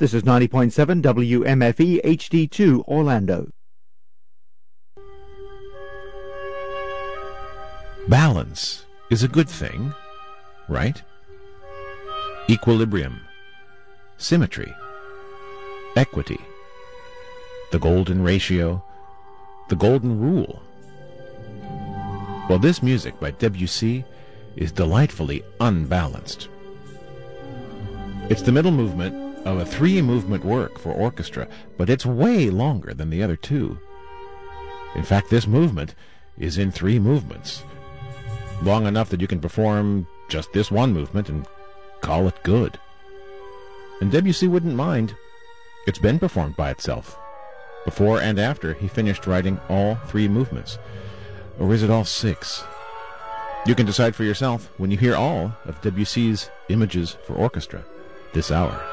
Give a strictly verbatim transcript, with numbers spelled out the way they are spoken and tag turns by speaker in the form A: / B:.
A: This is ninety point seven W M F E H D two Orlando.
B: Balance is a good thing, right? Equilibrium, symmetry, equity, the golden ratio, the golden rule. Well, this music by Debussy is delightfully unbalanced. It's the middle movement of a three-movement work for orchestra, but it's way longer than the other two. In fact, this movement is in three movements, long enough that you can perform just this one movement and call it good. And Debussy wouldn't mind. It's been performed by itself, before and after he finished writing all three movements. Or is it all six? You can decide for yourself when you hear all of Debussy's Images for Orchestra this hour.